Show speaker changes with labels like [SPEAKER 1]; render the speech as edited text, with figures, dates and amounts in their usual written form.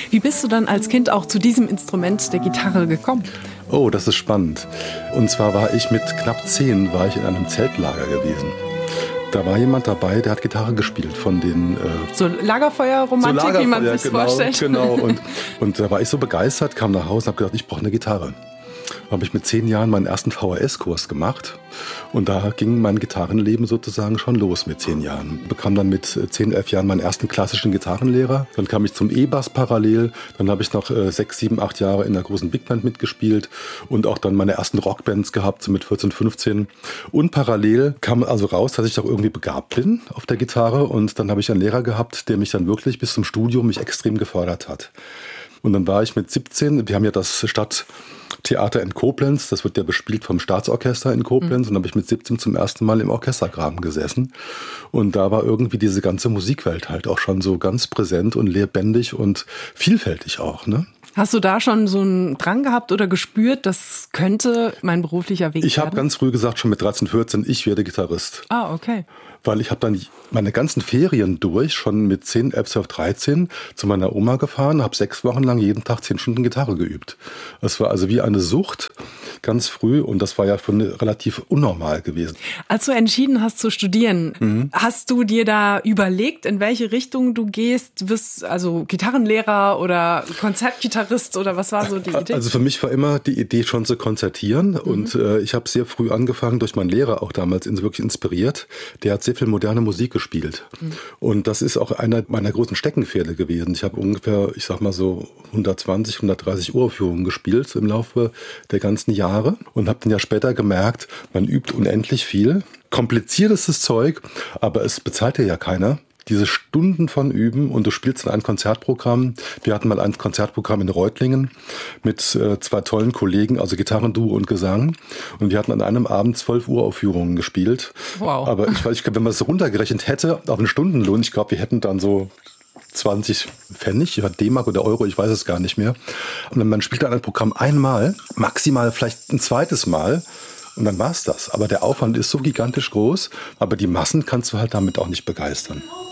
[SPEAKER 1] Wie bist du dann als Kind auch zu diesem Instrument der Gitarre gekommen?
[SPEAKER 2] Oh, das ist spannend. Und zwar war ich mit knapp 10 war ich in einem Zeltlager gewesen. Da war jemand dabei, der hat Gitarre gespielt von den...
[SPEAKER 1] So Lagerfeuerromantik, wie man sich vorstellt.
[SPEAKER 2] Genau. Und da war ich so begeistert, kam nach Hause und habe gedacht, ich brauche eine Gitarre. Habe ich mit 10 Jahren meinen ersten VHS-Kurs gemacht und da ging mein Gitarrenleben sozusagen schon los mit 10 Jahren. Bekam dann mit 10, 11 Jahren meinen ersten klassischen Gitarrenlehrer. Dann kam ich zum E-Bass parallel. Dann habe ich noch 6, 7, 8 Jahre in der großen Big Band mitgespielt und auch dann meine ersten Rockbands gehabt, so mit 14, 15. Und parallel kam also raus, dass ich auch irgendwie begabt bin auf der Gitarre und dann habe ich einen Lehrer gehabt, der mich dann wirklich bis zum Studium mich extrem gefördert hat. Und dann war ich mit 17, wir haben ja das Stadttheater in Koblenz, das wird ja bespielt vom Staatsorchester in Koblenz. Und dann habe ich mit 17 zum ersten Mal im Orchestergraben gesessen. Und da war irgendwie diese ganze Musikwelt halt auch schon so ganz präsent und lebendig und vielfältig auch, ne?
[SPEAKER 1] Hast du da schon so einen Drang gehabt oder gespürt, das könnte mein beruflicher Weg werden?
[SPEAKER 2] Ich habe ganz früh gesagt, schon mit 13, 14, ich werde Gitarrist.
[SPEAKER 1] Ah, okay.
[SPEAKER 2] Weil ich habe dann meine ganzen Ferien durch, schon mit 10, 11, 12, 13, zu meiner Oma gefahren, habe 6 Wochen lang jeden Tag 10 Stunden Gitarre geübt. Das war also wie eine Sucht, ganz früh, und das war ja für eine relativ unnormal gewesen.
[SPEAKER 1] Als du entschieden hast zu studieren, hast du dir da überlegt, in welche Richtung du gehst? Du bist also Gitarrenlehrer oder Konzertgitarrist oder was war so die Idee?
[SPEAKER 2] Also für mich war immer die Idee schon zu konzertieren und ich habe sehr früh angefangen, durch meinen Lehrer auch damals wirklich inspiriert. Der hat sehr viel moderne Musik gespielt. Und das ist auch einer meiner großen Steckenpferde gewesen. Ich habe ungefähr, ich sag mal so 120, 130 Uraufführungen gespielt im Laufe der ganzen Jahre und habe dann ja später gemerkt, man übt unendlich viel. Kompliziertestes Zeug, aber es bezahlt dir ja keiner. Diese Stunden von Üben und du spielst in ein Konzertprogramm. Wir hatten mal ein Konzertprogramm in Reutlingen mit 2 tollen Kollegen, also Gitarrenduo und Gesang. Und wir hatten an einem Abend 12 Uraufführungen gespielt. Wow. Aber ich glaube, wenn man es runtergerechnet hätte auf einen Stundenlohn, ich glaube, wir hätten dann so 20 Pfennig, D-Mark oder Euro, ich weiß es gar nicht mehr. Und man spielt dann ein Programm einmal, maximal vielleicht ein zweites Mal. Und dann war's das. Aber der Aufwand ist so gigantisch groß, aber die Massen kannst du halt damit auch nicht begeistern.